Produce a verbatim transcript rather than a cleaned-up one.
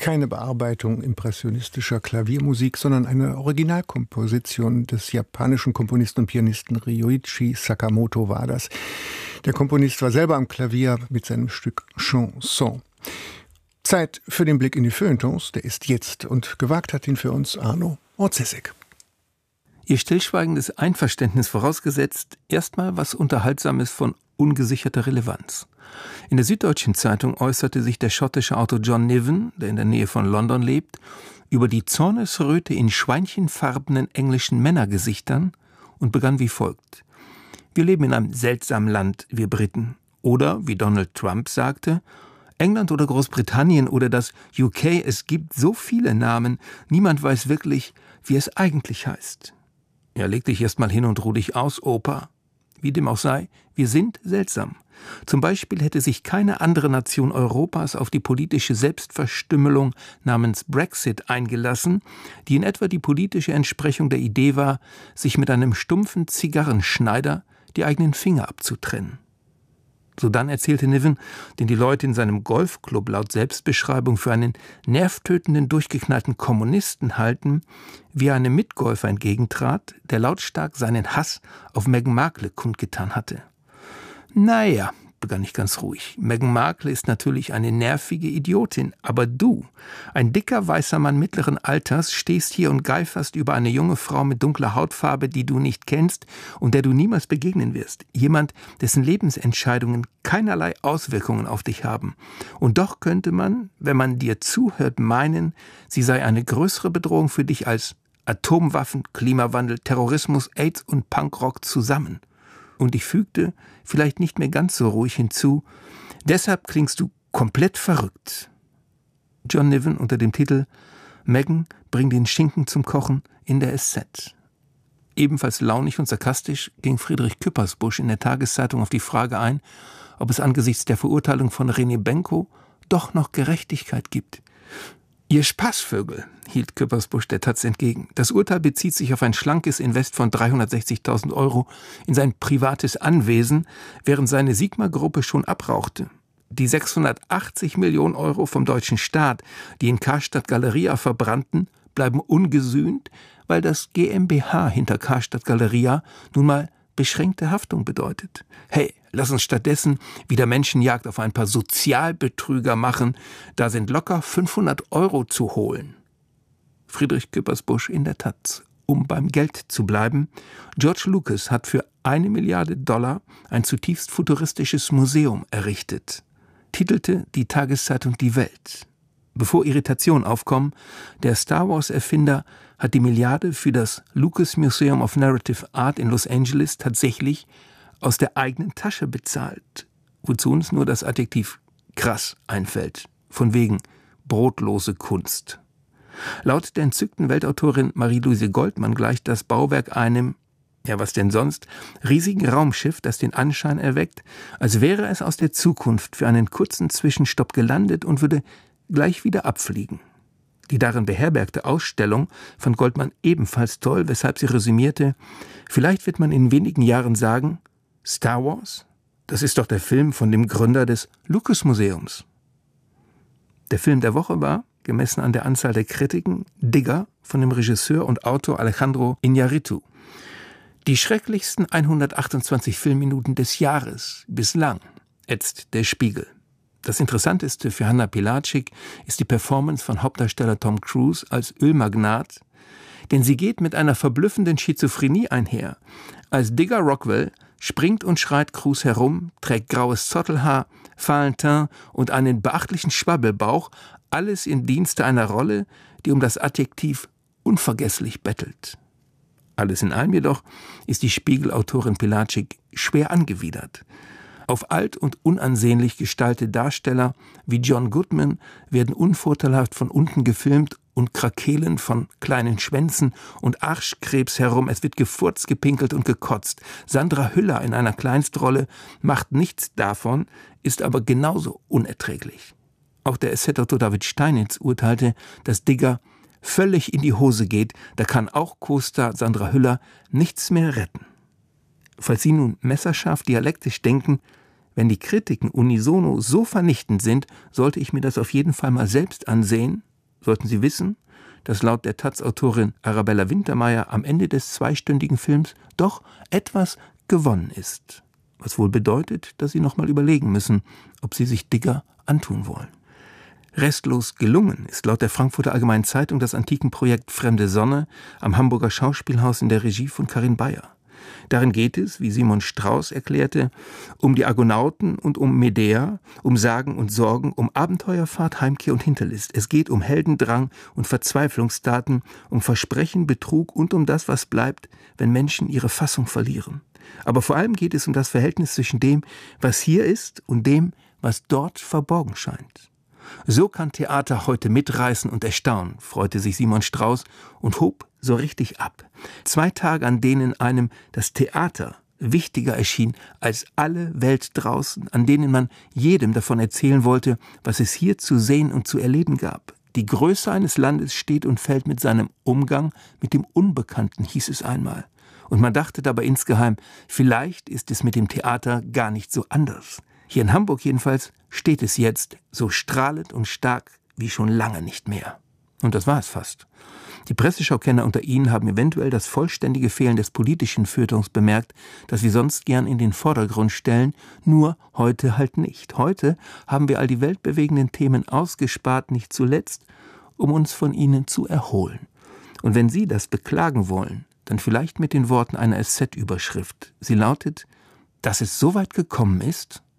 keine Bearbeitung impressionistischer Klaviermusik, sondern eine Originalkomposition des japanischen Komponisten und Pianisten Ryuichi Sakamoto war das. Der Komponist war selber am Klavier mit seinem Stück Chanson. Zeit für den Blick in die Feuilletons, der ist jetzt, und gewagt hat ihn für uns Arno Orzesek. Ihr stillschweigendes Einverständnis vorausgesetzt, erstmal was Unterhaltsames von ungesicherter Relevanz. In der Süddeutschen Zeitung äußerte sich der schottische Autor John Niven, der in der Nähe von London lebt, über die Zornesröte in schweinchenfarbenen englischen Männergesichtern und begann wie folgt: Wir leben in einem seltsamen Land, wir Briten. Oder, wie Donald Trump sagte, England oder Großbritannien oder das U K, es gibt so viele Namen, niemand weiß wirklich, wie es eigentlich heißt. Ja, leg dich erst mal hin und ruh dich aus, Opa. Wie dem auch sei, wir sind seltsam. Zum Beispiel hätte sich keine andere Nation Europas auf die politische Selbstverstümmelung namens Brexit eingelassen, die in etwa die politische Entsprechung der Idee war, sich mit einem stumpfen Zigarrenschneider die eigenen Finger abzutrennen. Sodann erzählte Niven, den die Leute in seinem Golfclub laut Selbstbeschreibung für einen nervtötenden, durchgeknallten Kommunisten halten, wie er einem Mitgolfer entgegentrat, der lautstark seinen Hass auf Meghan Markle kundgetan hatte. Naja, begann ich ganz ruhig, Meghan Markle ist natürlich eine nervige Idiotin, aber du, ein dicker weißer Mann mittleren Alters, stehst hier und geiferst über eine junge Frau mit dunkler Hautfarbe, die du nicht kennst und der du niemals begegnen wirst. Jemand, dessen Lebensentscheidungen keinerlei Auswirkungen auf dich haben. Und doch könnte man, wenn man dir zuhört, meinen, sie sei eine größere Bedrohung für dich als Atomwaffen, Klimawandel, Terrorismus, AIDS und Punkrock zusammen. Und ich fügte, vielleicht nicht mehr ganz so ruhig hinzu, deshalb klingst du komplett verrückt. John Niven unter dem Titel Meghan bringt den Schinken zum Kochen in der S Z. Ebenfalls launig und sarkastisch ging Friedrich Küppersbusch in der Tageszeitung auf die Frage ein, ob es angesichts der Verurteilung von René Benko doch noch Gerechtigkeit gibt. Ihr Spaßvögel, hielt Küppersbusch der Taz entgegen. Das Urteil bezieht sich auf ein schlankes Invest von dreihundertsechzigtausend Euro in sein privates Anwesen, während seine Sigma-Gruppe schon abrauchte. Die sechshundertachtzig Millionen Euro vom deutschen Staat, die in Karstadt Galeria verbrannten, bleiben ungesühnt, weil das GmbH hinter Karstadt Galeria nun mal beschränkte Haftung bedeutet. Hey, lass uns stattdessen wieder Menschenjagd auf ein paar Sozialbetrüger machen, da sind locker fünfhundert Euro zu holen. Friedrich Küppersbusch in der Taz. Um beim Geld zu bleiben, George Lucas hat für eine Milliarde Dollar ein zutiefst futuristisches Museum errichtet, titelte die Tageszeitung Die Welt. Bevor Irritationen aufkommen, der Star-Wars-Erfinder hat die Milliarde für das Lucas Museum of Narrative Art in Los Angeles tatsächlich aus der eigenen Tasche bezahlt, wozu uns nur das Adjektiv krass einfällt, von wegen brotlose Kunst. Laut der entzückten Weltautorin Marie-Louise Goldmann gleicht das Bauwerk einem, ja was denn sonst, riesigen Raumschiff, das den Anschein erweckt, als wäre es aus der Zukunft für einen kurzen Zwischenstopp gelandet und würde gleich wieder abfliegen. Die darin beherbergte Ausstellung fand Goldmann ebenfalls toll, weshalb sie resümierte: Vielleicht wird man in wenigen Jahren sagen, Star Wars? Das ist doch der Film von dem Gründer des Lucas-Museums. Der Film der Woche war, gemessen an der Anzahl der Kritiken, Digger von dem Regisseur und Autor Alejandro Iñárritu. Die schrecklichsten hundertachtundzwanzig Filmminuten des Jahres bislang, ätzt der Spiegel. Das Interessanteste für Hanna Pilatschik ist die Performance von Hauptdarsteller Tom Cruise als Ölmagnat, denn sie geht mit einer verblüffenden Schizophrenie einher. Als Digger Rockwell springt und schreit Cruise herum, trägt graues Zottelhaar, fahlen Teint und einen beachtlichen Schwabbelbauch, alles im Dienste einer Rolle, die um das Adjektiv unvergesslich bettelt. Alles in allem jedoch ist die Spiegelautorin Pilatschik schwer angewidert. Auf alt und unansehnlich gestaltete Darsteller wie John Goodman werden unvorteilhaft von unten gefilmt und krakeelen von kleinen Schwänzen und Arschkrebs herum. Es wird gefurzt, gepinkelt und gekotzt. Sandra Hüller in einer Kleinstrolle macht nichts davon, ist aber genauso unerträglich. Auch der S Z-Autor David Steinitz urteilte, dass Digger völlig in die Hose geht, da kann auch Co-Star Sandra Hüller nichts mehr retten. Falls Sie nun messerscharf dialektisch denken, wenn die Kritiken unisono so vernichtend sind, sollte ich mir das auf jeden Fall mal selbst ansehen, sollten Sie wissen, dass laut der Taz-Autorin Arabella Wintermeyer am Ende des zweistündigen Films doch etwas gewonnen ist. Was wohl bedeutet, dass Sie noch mal überlegen müssen, ob Sie sich Digger antun wollen. Restlos gelungen ist laut der Frankfurter Allgemeinen Zeitung das Antikenprojekt Fremde Sonne am Hamburger Schauspielhaus in der Regie von Karin Beyer. Darin geht es, wie Simon Strauß erklärte, um die Argonauten und um Medea, um Sagen und Sorgen, um Abenteuerfahrt, Heimkehr und Hinterlist. Es geht um Heldendrang und Verzweiflungstaten, um Versprechen, Betrug und um das, was bleibt, wenn Menschen ihre Fassung verlieren. Aber vor allem geht es um das Verhältnis zwischen dem, was hier ist, und dem, was dort verborgen scheint. So kann Theater heute mitreißen und erstaunen, freute sich Simon Strauß und hob so richtig ab. Zwei Tage, an denen einem das Theater wichtiger erschien als alle Welt draußen, an denen man jedem davon erzählen wollte, was es hier zu sehen und zu erleben gab. Die Größe eines Landes steht und fällt mit seinem Umgang mit dem Unbekannten, hieß es einmal. Und man dachte dabei insgeheim, vielleicht ist es mit dem Theater gar nicht so anders. Hier in Hamburg jedenfalls steht es jetzt so strahlend und stark wie schon lange nicht mehr. Und das war es fast. Die Presseschaukenner unter Ihnen haben eventuell das vollständige Fehlen des politischen Feuilletons bemerkt, das wir sonst gern in den Vordergrund stellen, nur heute halt nicht. Heute haben wir all die weltbewegenden Themen ausgespart, nicht zuletzt, um uns von ihnen zu erholen. Und wenn Sie das beklagen wollen, dann vielleicht mit den Worten einer S Z-Überschrift. Sie lautet: Dass es so weit gekommen ist,